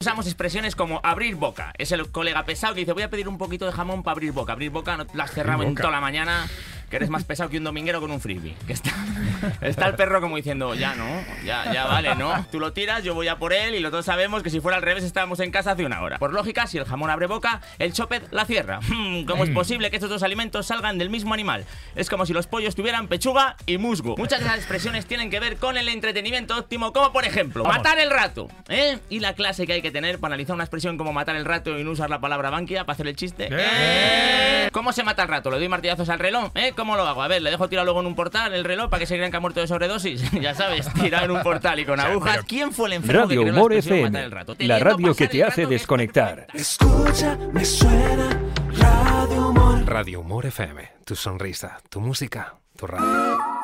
Usamos expresiones como abrir boca. Es el colega pesado que dice, voy a pedir un poquito de jamón para abrir boca. Abrir boca no la has cerrado en toda la mañana, que eres más pesado que un dominguero con un frisbee. Que está el perro como diciendo, ya no, ya vale, ¿no? Tú lo tiras, yo voy a por él y los dos sabemos que si fuera al revés estábamos en casa hace una hora. Por lógica, si el jamón abre boca, el chopet la cierra. ¿Cómo es posible que estos dos alimentos salgan del mismo animal? Es como si los pollos tuvieran pechuga y musgo. Muchas de las expresiones tienen que ver con el entretenimiento óptimo, como por ejemplo, matar el rato, ¿eh? Y la clase que hay que tener para analizar una expresión como matar el rato y no usar la palabra banquia para hacer el chiste. ¿Cómo se mata el rato? ¿Le doy martillazos al reloj? ¿Cómo lo hago? A ver, ¿le dejo tirado luego en un portal el reloj para que se crean que ha muerto de sobredosis? Ya sabes, tirado en un portal y con agujas. ¿Quién fue el enfermo Radio que creó Humor la expresión FM, matar el rato? la radio que te hace desconectar. Escucha, me suena Radio Humor. Radio Humor FM, tu sonrisa, tu música, tu radio.